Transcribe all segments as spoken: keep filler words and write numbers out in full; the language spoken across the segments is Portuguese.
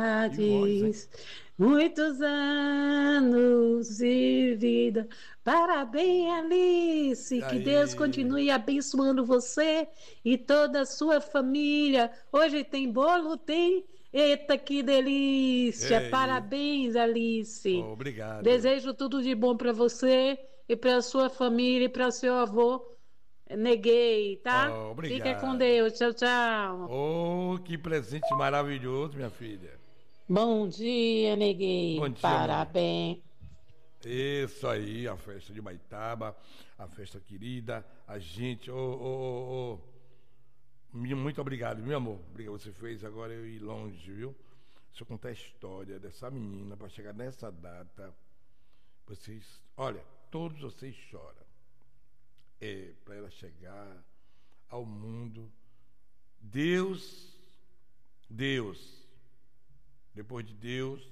Que voz, hein? Muitos anos de vida. Parabéns, Alice. Que Deus Aí. continue abençoando você e toda a sua família. Hoje tem bolo? Tem? Eita, que delícia! É isso. Parabéns, Alice. Oh, obrigado. Desejo tudo de bom para você e para a sua família e para seu avô. Neguei, tá? Oh, Fica com obrigado. Deus. Tchau, tchau. Oh, que presente maravilhoso, minha filha. Bom dia, Bom neguinho. dia, amor. Parabéns. Isso aí, a festa de Maitaba, a festa querida, a gente. Oh, oh, oh, oh. Muito obrigado, meu amor. Obrigado, você fez agora eu ir longe, viu? Se eu contar a história dessa menina para chegar nessa data, vocês. Olha, todos vocês choram. É, para ela chegar ao mundo. Deus, Deus, depois de Deus,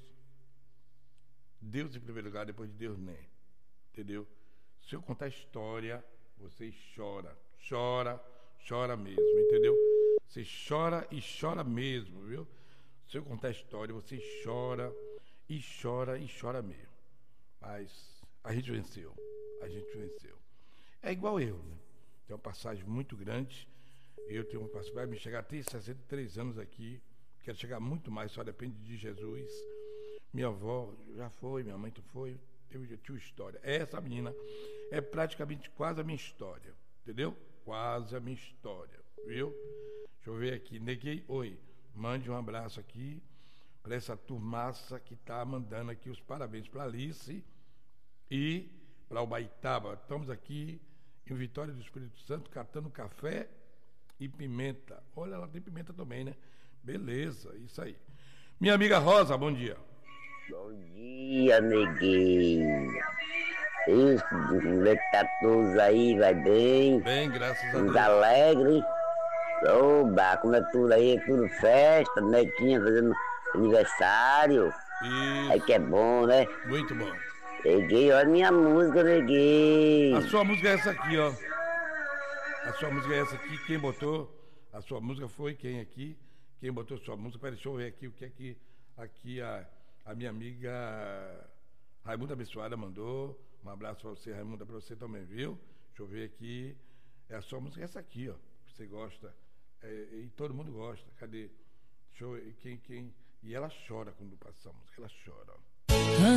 Deus em primeiro lugar, depois de Deus, né? Entendeu? Se eu contar a história, vocês chora, chora, chora mesmo, entendeu? Você chora e chora mesmo, viu? Se eu contar a história, você chora e chora e chora mesmo. Mas a gente venceu, a gente venceu. É igual eu, né? Tem uma passagem muito grande. Eu tenho uma passagem, vai me chegar até sessenta e três anos aqui. Quero chegar muito mais, só depende de Jesus. Minha avó já foi, minha mãe tu foi, eu já tinha história. Essa menina é praticamente quase a minha história, entendeu? Quase a minha história, viu? Deixa eu ver aqui, neguei, oi, mande um abraço aqui para essa turmaça que tá mandando aqui os parabéns para Alice e para o Baitaba. Estamos aqui em Vitória do Espírito Santo, catando café e pimenta. Olha, ela tem pimenta também, né? Beleza, isso aí. Minha amiga Rosa, bom dia. Bom dia, neguinho. Isso, como é que tá todos aí? Vai bem? Bem, graças a Tudo Deus. alegre? Oba, como é tudo aí? Tudo festa, netinha fazendo aniversário. Aí que Isso, é bom, né? muito bom. Neguei, olha minha música, A neguei. sua música é essa aqui, ó. A sua música é essa aqui. Quem botou a sua música foi quem aqui? Quem botou a sua música? Peraí, deixa eu ver aqui o que é que aqui a, a minha amiga Raimunda Abençoada mandou. Um abraço para você, Raimunda, para você também, viu? Deixa eu ver aqui. É a sua música é essa aqui, ó. Você gosta. É, e todo mundo gosta. Cadê? Deixa eu ver. Quem, quem... E ela chora quando passa essa música. Ela chora, ó.